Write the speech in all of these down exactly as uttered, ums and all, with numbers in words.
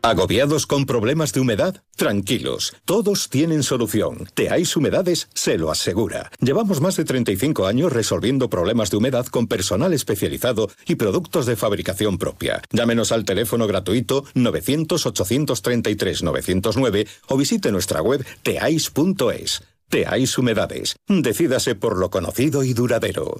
¿Agobiados con problemas de humedad? Tranquilos, todos tienen solución. Teais Humedades se lo asegura. Llevamos más de treinta y cinco años resolviendo problemas de humedad con personal especializado y productos de fabricación propia. Llámenos al teléfono gratuito novecientos, ochocientos treinta y tres, novecientos nueve o visite nuestra web teais punto es. Teais Humedades. Decídase por lo conocido y duradero.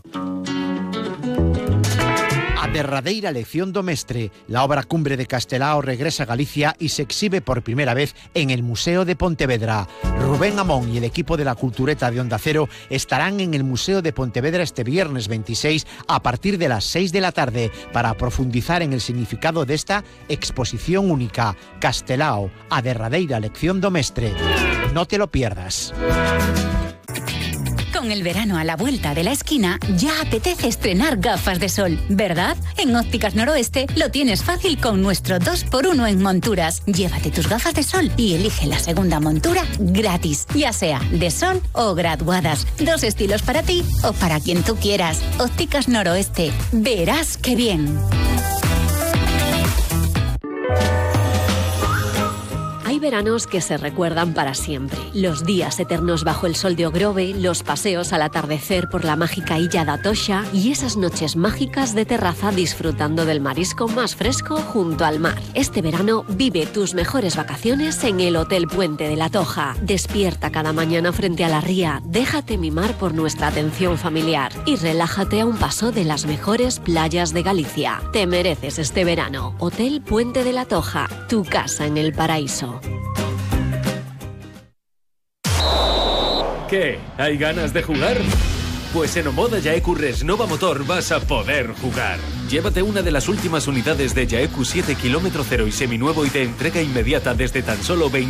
A derradeira lección do mestre, la obra cumbre de Castelao regresa a Galicia y se exhibe por primera vez en el Museo de Pontevedra. Rubén Amón y el equipo de la Cultureta de Onda Cero estarán en el Museo de Pontevedra este viernes veintiséis a partir de las seis de la tarde para profundizar en el significado de esta exposición única, Castelao, a derradeira lección do mestre. No te lo pierdas. Con el verano a la vuelta de la esquina, ya apetece estrenar gafas de sol, ¿verdad? En Ópticas Noroeste lo tienes fácil con nuestro dos por uno en monturas. Llévate tus gafas de sol y elige la segunda montura gratis, ya sea de sol o graduadas. Dos estilos para ti o para quien tú quieras. Ópticas Noroeste, verás qué bien. Hay veranos que se recuerdan para siempre. Los días eternos bajo el sol de Ogrove, los paseos al atardecer por la mágica Illa da Toxa y esas noches mágicas de terraza disfrutando del marisco más fresco junto al mar. Este verano vive tus mejores vacaciones en el Hotel Puente de la Toja. Despierta cada mañana frente a la ría, déjate mimar por nuestra atención familiar y relájate a un paso de las mejores playas de Galicia. Te mereces este verano. Hotel Puente de la Toja, tu casa en el paraíso. ¿Qué? ¿Hay ganas de jugar? Pues en Omoda Yaeku Resnova Motor vas a poder jugar. Llévate una de las últimas unidades de Yaeku siete kilómetro cero y seminuevo y de entrega inmediata desde tan solo veinte